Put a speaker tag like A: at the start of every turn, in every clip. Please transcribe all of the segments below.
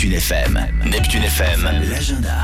A: Neptune FM. Neptune FM, l'agenda.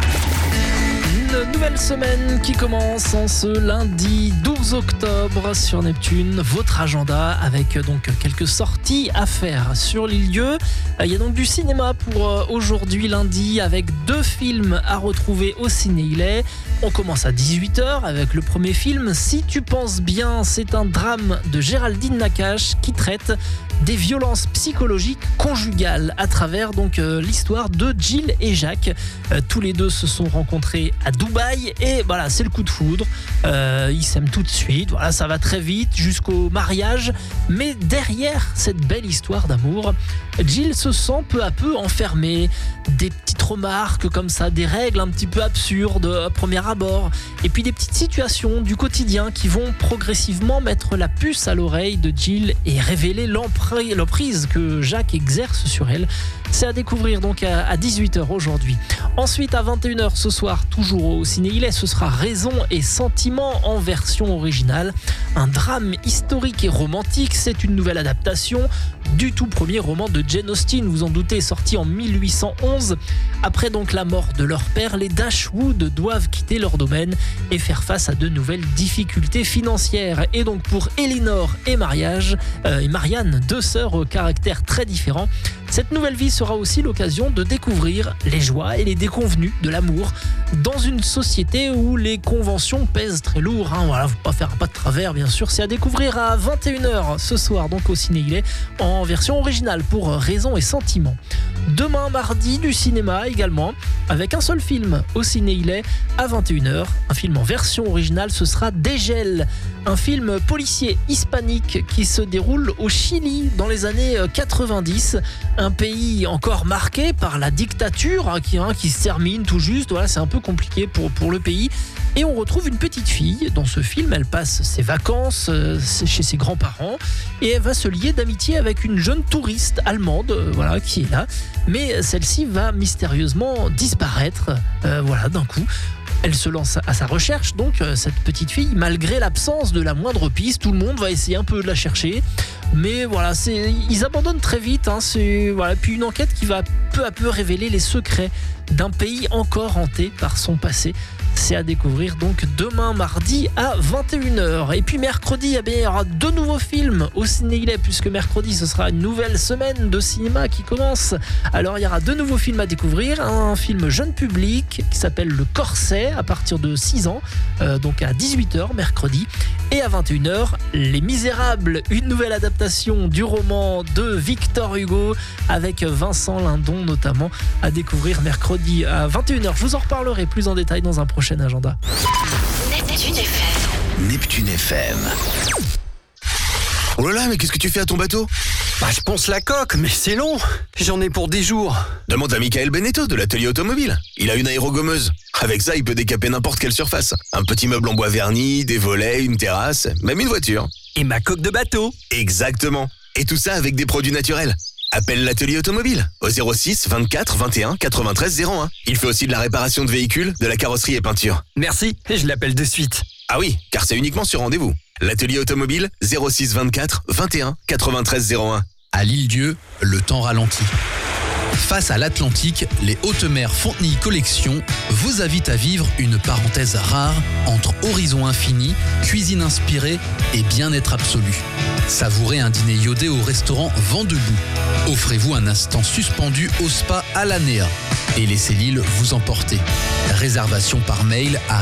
B: Une nouvelle semaine qui commence en ce lundi 12 octobre sur Neptune. Votre agenda avec donc quelques sorties à faire sur les lieux. Il y a donc du cinéma pour aujourd'hui lundi avec 2 films à retrouver au Ciné-Hillet. On commence à 18h avec le premier film. Si tu penses bien, c'est un drame de Géraldine Nakache qui traite des violences psychologiques conjugales à travers donc l'histoire de Jill et Jacques. Tous les deux se sont rencontrés à Dubaï et voilà, c'est le coup de foudre. Ils s'aiment tout de suite. Voilà, ça va très vite jusqu'au mariage. Mais derrière cette belle histoire d'amour, Jill se sent peu à peu enfermée. Des petites remarques comme ça, des règles un petit peu absurdes à premier abord, et puis des petites situations du quotidien qui vont progressivement mettre la puce à l'oreille de Jill et révéler l'emprise que Jacques exerce sur elle. C'est à découvrir donc à 18h aujourd'hui. Ensuite à 21h ce soir, toujours au Ciné-Hillet, ce sera Raison et Sentiment en version originale. Un drame historique et romantique, c'est une nouvelle adaptation du tout premier roman de Jane Austen, vous en doutez, sorti en 1811. Après donc la mort de leur père, les Dashwood doivent quitter leur domaine et faire face à de nouvelles difficultés financières. Et donc pour Elinor et Marianne, 2 sœurs au caractère très différent, cette nouvelle vie sera aussi l'occasion de découvrir les joies et les déconvenues de l'amour dans une société où les conventions pèsent très lourd. Voilà, faut pas faire un pas de travers, bien sûr. C'est à découvrir à 21h ce soir, donc au Ciné-Hillet, en version originale pour Raison et Sentiment. Demain, mardi, du cinéma également, avec un seul film au Ciné-Hillet à 21h. Un film en version originale, ce sera Dégel, un film policier hispanique qui se déroule au Chili dans les années 90. Un pays encore marqué par la dictature qui se termine tout juste. Voilà, c'est un peu compliqué pour le pays. Et on retrouve une petite fille dans ce film. Elle passe ses vacances chez ses grands-parents et elle va se lier d'amitié avec une jeune touriste allemande, qui est là. Mais celle-ci va mystérieusement disparaître, d'un coup. Elle se lance à sa recherche, donc cette petite fille, malgré l'absence de la moindre piste. Tout le monde va essayer un peu de la chercher. Mais voilà, ils abandonnent très vite. Puis une enquête qui va peu à peu révéler les secrets d'un pays encore hanté par son passé. C'est à découvrir donc demain mardi à 21h. Et puis mercredi, il y aura 2 nouveaux films au Ciné-Hillet, puisque mercredi ce sera une nouvelle semaine de cinéma qui commence. Alors il y aura 2 nouveaux films à découvrir. Un film jeune public qui s'appelle Le Corset à partir de 6 ans, donc à 18h mercredi. Et à 21h, Les Misérables, une nouvelle adaptation du roman de Victor Hugo avec Vincent Lindon notamment, à découvrir mercredi à 21h. Je vous en reparlerai plus en détail dans un prochain agenda.
A: Neptune FM. Neptune FM. Oh là là, mais qu'est-ce que tu fais à ton bateau ?
C: Je ponce la coque, mais c'est long. J'en ai pour 10 jours.
A: Demande à Michael Beneteau de l'atelier automobile. Il a une aérogommeuse. Avec ça, il peut décaper n'importe quelle surface. Un petit meuble en bois verni, des volets, une terrasse, même une voiture.
C: Et ma coque de bateau.
A: Exactement. Et tout ça avec des produits naturels. Appelle l'atelier automobile au 06 24 21 93 01. Il fait aussi de la réparation de véhicules, de la carrosserie et peinture.
C: Merci, je l'appelle de suite.
A: Ah oui, car c'est uniquement sur rendez-vous. L'atelier automobile 06 24 21 93 01.
D: À l'île-Dieu, le temps ralentit. Face à l'Atlantique, les Hautes-Mers Fontenilles Collection vous invitent à vivre une parenthèse rare entre horizon infini, cuisine inspirée et bien-être absolu. Savourez un dîner iodé au restaurant Vent debout. Offrez-vous un instant suspendu au spa Alanea et laissez l'île vous emporter. Réservation par mail à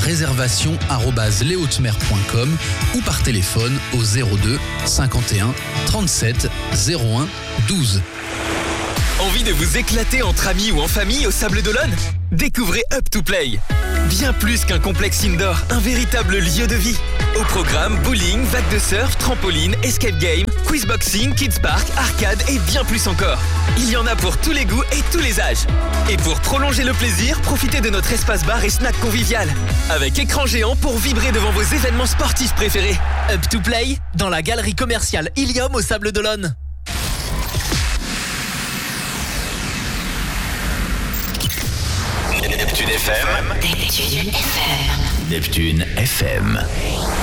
D: réservation@leshautesmers.com ou par téléphone au 02 51 37 01 12.
E: Envie de vous éclater entre amis ou en famille au Sables d'Olonne ? Découvrez Up to Play. Bien plus qu'un complexe indoor, un véritable lieu de vie. Au programme, bowling, vague de surf, trampoline, escape game, quizboxing, kids park, arcade et bien plus encore. Il y en a pour tous les goûts et tous les âges. Et pour prolonger le plaisir, profitez de notre espace bar et snack convivial. Avec écran géant pour vibrer devant vos événements sportifs préférés. Up to Play, dans la galerie commerciale Ilium au Sables d'Olonne.
A: Neptune FM.
F: Neptune FM.
A: Neptune FM.